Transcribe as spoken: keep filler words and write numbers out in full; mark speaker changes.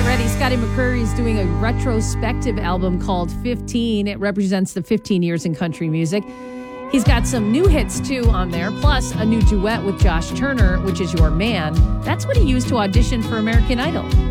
Speaker 1: Get ready. Scotty McCreery is doing a retrospective album called fifteen. It represents the fifteen years in country music. He's got some new hits, too, on there, plus a new duet with Josh Turner, which is Your Man. That's what he used to audition for American Idol.